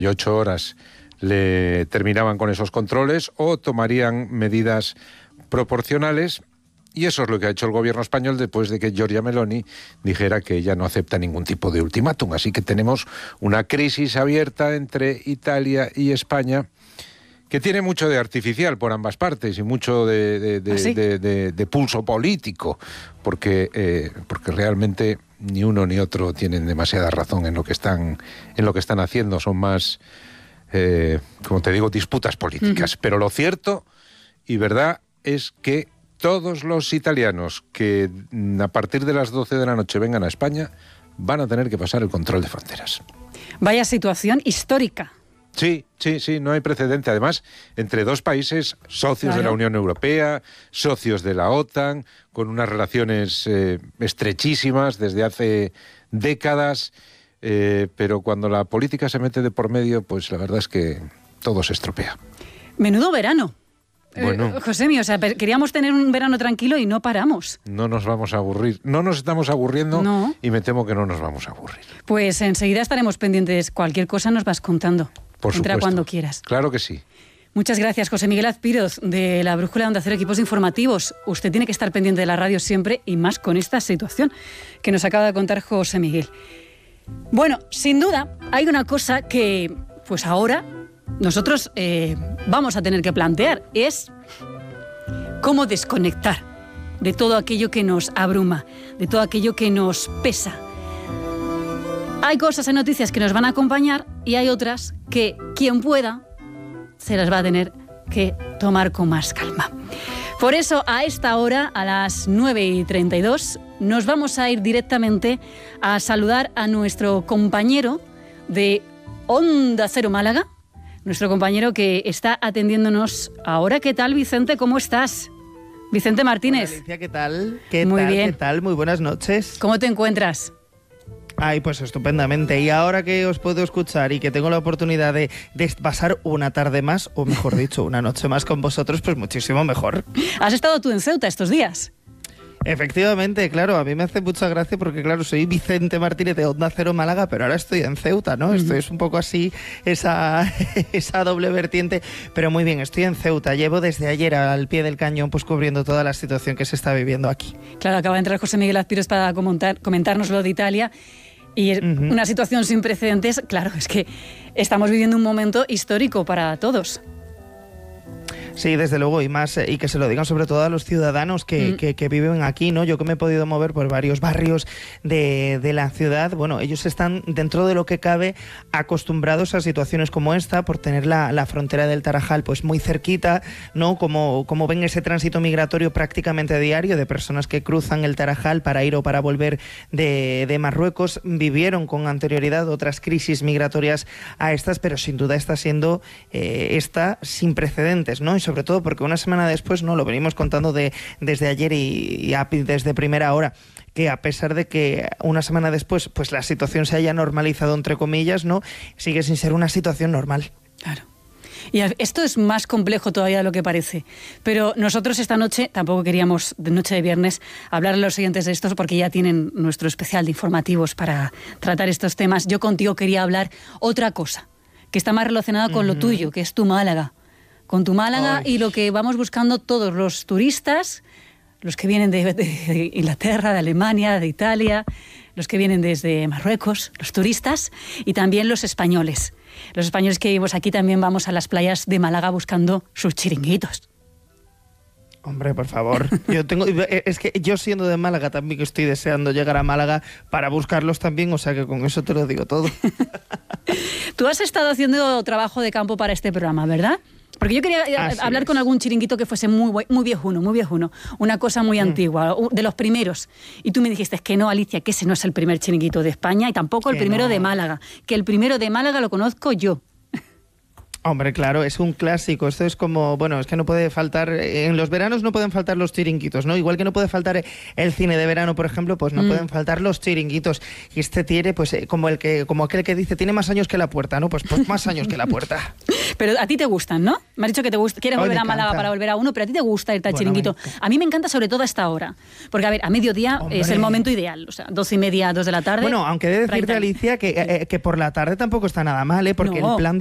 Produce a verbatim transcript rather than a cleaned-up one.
y ocho horas le terminaban con esos controles o tomarían medidas proporcionales. Y eso es lo que ha hecho el gobierno español después de que Giorgia Meloni dijera que ella no acepta ningún tipo de ultimátum. Así que tenemos una crisis abierta entre Italia y España que tiene mucho de artificial por ambas partes y mucho de, de, de, ¿Ah, sí? de, de, de pulso político, porque, eh, porque realmente ni uno ni otro tienen demasiada razón en lo que están, en lo que están haciendo. Son más, eh, como te digo, disputas políticas. Uh-huh. Pero lo cierto y verdad es que todos los italianos que a partir de las doce de la noche vengan a España van a tener que pasar el control de fronteras. Vaya situación histórica. Sí, sí, sí, no hay precedente. Además, entre dos países socios claro. de la Unión Europea, socios de la OTAN, con unas relaciones eh, estrechísimas desde hace décadas, eh, pero cuando la política se mete de por medio, pues la verdad es que todo se estropea. Menudo verano. Bueno, eh, Josemi, o sea, queríamos tener un verano tranquilo y no paramos. No nos vamos a aburrir, no nos estamos aburriendo no. y me temo que no nos vamos a aburrir. Pues enseguida estaremos pendientes, cualquier cosa nos vas contando. Por Entra supuesto. cuando quieras. Claro que sí. Muchas gracias, José Miguel Azpiroz, de la Brújula de Onda Cero Equipos Informativos. Usted tiene que estar pendiente de la radio siempre y más con esta situación que nos acaba de contar José Miguel. Bueno, sin duda, hay una cosa que, pues ahora, nosotros eh, vamos a tener que plantear, es cómo desconectar de todo aquello que nos abruma, de todo aquello que nos pesa. Hay cosas en noticias que nos van a acompañar y hay otras que quien pueda se las va a tener que tomar con más calma. Por eso, a esta hora, a las nueve y treinta y dos, nos vamos a ir directamente a saludar a nuestro compañero de Onda Cero Málaga, nuestro compañero que está atendiéndonos ahora. ¿Qué tal, Vicente? ¿Cómo estás? Vicente Martínez. Hola, Alicia, ¿qué tal? ¿Qué Muy tal? bien. ¿Qué tal? Muy buenas noches. ¿Cómo te encuentras? Ay, pues estupendamente. Y ahora que os puedo escuchar y que tengo la oportunidad de, de pasar una tarde más, o mejor dicho, una noche más con vosotros, pues muchísimo mejor. ¿Has estado tú en Ceuta estos días? Efectivamente, claro, a mí me hace mucha gracia porque, claro, soy Vicente Martínez de Onda Cero Málaga, pero ahora estoy en Ceuta, ¿no? Uh-huh. Esto es un poco así, esa, esa doble vertiente, pero muy bien, estoy en Ceuta, llevo desde ayer al pie del cañón pues cubriendo toda la situación que se está viviendo aquí. Claro, acaba de entrar José Miguel Azpiroz para comentar, comentarnos lo de Italia y uh-huh. una situación sin precedentes. Claro, es que estamos viviendo un momento histórico para todos. Sí, desde luego, y más y que se lo digan sobre todo a los ciudadanos que, mm. que, que viven aquí, ¿no? Yo que me he podido mover por varios barrios de, de la ciudad, bueno, ellos están dentro de lo que cabe acostumbrados a situaciones como esta, por tener la, la frontera del Tarajal pues muy cerquita, ¿no? Como, como ven ese tránsito migratorio prácticamente diario de personas que cruzan el Tarajal para ir o para volver de, de Marruecos. Vivieron con anterioridad otras crisis migratorias a estas, pero sin duda está siendo eh, esta sin precedentes, ¿no? Y sobre todo porque una semana después, no lo venimos contando de, desde ayer y, y a, desde primera hora, que a pesar de que una semana después pues la situación se haya normalizado entre comillas, no sigue sin ser una situación normal. Claro. Y esto es más complejo todavía de lo que parece. Pero nosotros esta noche, tampoco queríamos, de noche de viernes, hablar a los oyentes de estos porque ya tienen nuestro especial de informativos para tratar estos temas. Yo contigo quería hablar otra cosa, que está más relacionada con uh-huh. lo tuyo, que es tu Málaga. Con tu Málaga Ay. Y lo que vamos buscando todos los turistas, los que vienen de, de Inglaterra, de Alemania, de Italia, los que vienen desde Marruecos, los turistas, y también los españoles. Los españoles que vivimos aquí también vamos a las playas de Málaga buscando sus chiringuitos. Hombre, por favor. Yo tengo, es que yo siendo de Málaga también que estoy deseando llegar a Málaga para buscarlos también, o sea que con eso te lo digo todo. Tú has estado haciendo trabajo de campo para este programa, ¿verdad? Porque yo quería Así hablar es. con algún chiringuito que fuese muy, muy viejuno, muy viejuno, una cosa muy mm. antigua, de los primeros. Y tú me dijiste que no, Alicia, que ese no es el primer chiringuito de España y tampoco el que primero no. de Málaga, que el primero de Málaga lo conozco yo. Hombre, claro, es un clásico. Esto es como, bueno, es que no puede faltar, en los veranos no pueden faltar los chiringuitos, ¿no? Igual que no puede faltar el cine de verano, por ejemplo, pues no mm. pueden faltar los chiringuitos. Y este tiene, pues, como el que, como aquel que dice, tiene más años que la puerta, ¿no? Pues, pues más años que la puerta. Pero a ti te gustan, ¿no? Me has dicho que te gusta, quieres Ay, volver me a Málaga encanta. para volver a uno, pero a ti te gusta irte al Bueno, chiringuito. me A mí me encanta sobre todo a esta hora. Porque, a ver, a mediodía Hombre. es el momento ideal. O sea, dos y media, dos de la tarde. Bueno, aunque he de prime decirte, time. Alicia, que, eh, que por la tarde tampoco está nada mal, ¿eh? Porque No. el plan